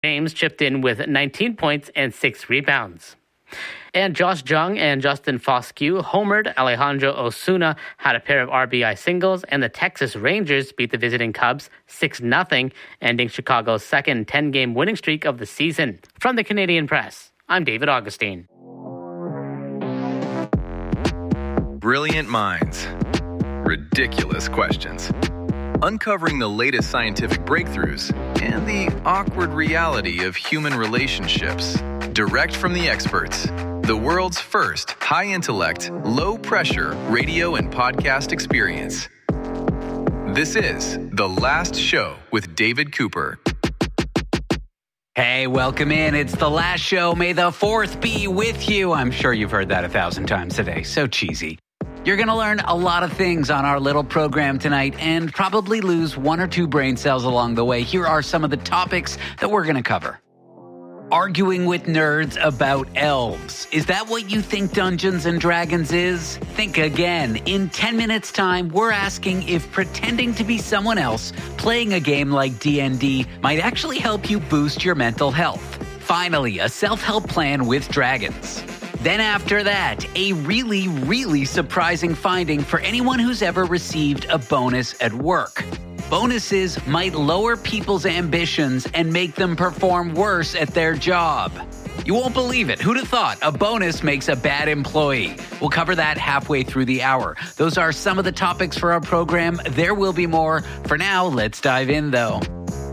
James chipped in with 19 points and 6 rebounds. And Josh Jung and Justin Foscue homered. Alejandro Osuna had a pair of RBI singles, and the Texas Rangers beat the visiting Cubs 6-0, ending Chicago's second 10-game winning streak of the season. From the Canadian Press, I'm David Augustine. Brilliant minds. Ridiculous questions. Uncovering the latest scientific breakthroughs and the awkward reality of human relationships. Direct from the experts. The world's first high-intellect, low-pressure radio and podcast experience. This is The Last Show with David Cooper. Hey, welcome in. It's The Last Show. May the 4th be with you. I'm sure you've heard that 1,000 times today. So cheesy. You're going to learn a lot of things on our little program tonight and probably lose 1 or 2 brain cells along the way. Here are some of the topics that we're going to cover. Arguing with nerds about elves. Is that what you think Dungeons and Dragons is? Think again. In 10 minutes' time, we're asking if pretending to be someone else playing a game like D&D might actually help you boost your mental health. Finally, a self-help plan with dragons. Then after that, a really, really surprising finding for anyone who's ever received a bonus at work. Bonuses might lower people's ambitions and make them perform worse at their job. You won't believe it. Who'd have thought a bonus makes a bad employee? We'll cover that halfway through the hour. Those are some of the topics for our program. There will be more. For now, let's dive in, though.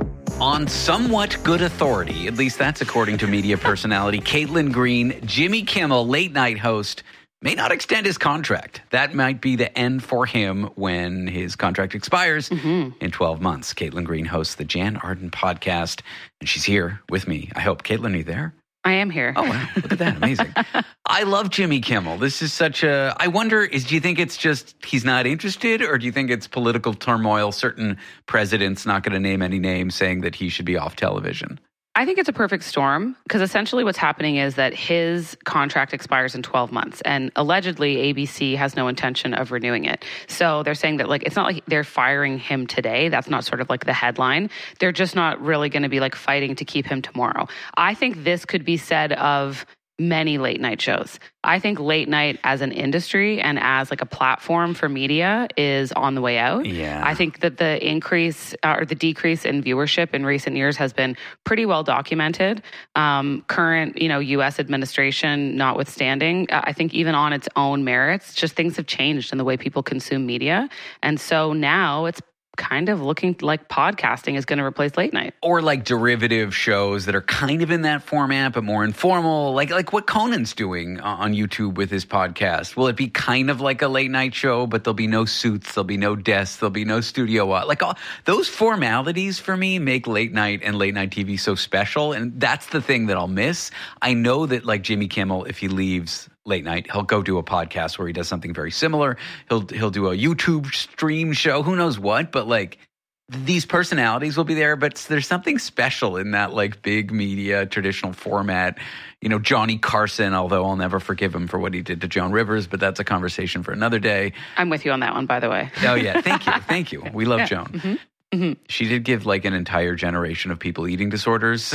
On somewhat good authority, at least that's according to media personality Caitlin Green, Jimmy Kimmel, late-night host, may not extend his contract. That might be the end for him when his contract expires in 12 months. Caitlin Green hosts the Jan Arden podcast, and she's here with me. I hope. Caitlin, are you there? I am here. Oh, wow. Look at that. Amazing. I love Jimmy Kimmel. This is such a... I wonder, do you think it's just he's not interested, or do you think it's political turmoil, certain presidents, not going to name any names, saying that he should be off television? I think it's a perfect storm because essentially what's happening is that his contract expires in 12 months and allegedly ABC has no intention of renewing it. So they're saying that it's not like they're firing him today. That's not sort of like the headline. They're just not really going to be fighting to keep him tomorrow. I think this could be said of many late night shows. I think late night as an industry and as a platform for media is on the way out. Yeah. I think that the increase or the decrease in viewership in recent years has been pretty well documented. Current, U.S. administration notwithstanding, I think even on its own merits, just things have changed in the way people consume media. And so now it's kind of looking like podcasting is going to replace late night. Or derivative shows that are kind of in that format, but more informal, like what Conan's doing on YouTube with his podcast. Will it be kind of like a late night show, but there'll be no suits, there'll be no desks, there'll be no studio. All those formalities for me make late night and late night TV so special. And that's the thing that I'll miss. I know that Jimmy Kimmel, if he leaves late night, he'll go do a podcast where he does something very similar. He'll do a YouTube stream show, who knows what, but these personalities will be there, but there's something special in that big media traditional format. Johnny Carson, although I'll never forgive him for what he did to Joan Rivers, but that's a conversation for another day. I'm with you on that one, by the way. Oh yeah, thank you. We love Joan. Mm-hmm. Mm-hmm. She did give an entire generation of people eating disorders.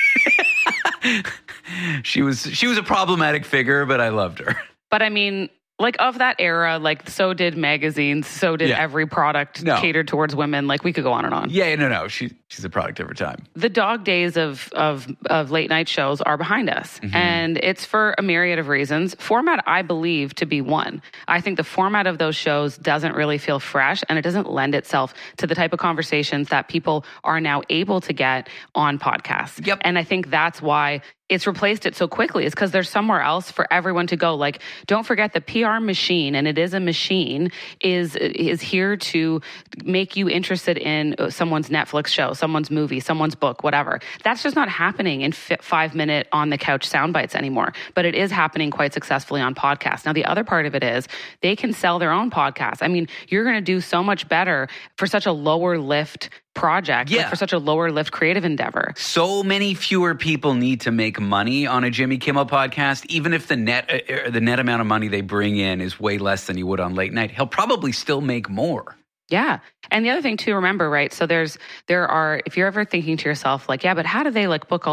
She was a problematic figure, but I loved her. But I mean, of that era, so did magazines, so did every product catered towards women. We could go on and on. Yeah, no. She's a product of her time. The dog days of late night shows are behind us. Mm-hmm. And it's for a myriad of reasons. Format, I believe, to be one. I think the format of those shows doesn't really feel fresh, and it doesn't lend itself to the type of conversations that people are now able to get on podcasts. Yep. And I think that's why it's replaced it so quickly, is because there's somewhere else for everyone to go. Don't forget the PR machine, and it is a machine, is here to make you interested in someone's Netflix show, someone's movie, someone's book, whatever. That's just not happening in 5-minute on the couch sound bites anymore, but it is happening quite successfully on podcasts. Now, the other part of it is they can sell their own podcasts. I mean, you're going to do so much better for such a lower lift project, for such a lower lift creative endeavor. So many fewer people need to make money on a Jimmy Kimmel podcast. Even if the net amount of money they bring in is way less than you would on late night, he'll probably still make more. Yeah. And the other thing to remember, right? So there are, if you're ever thinking to yourself, like, yeah, but how do they like book all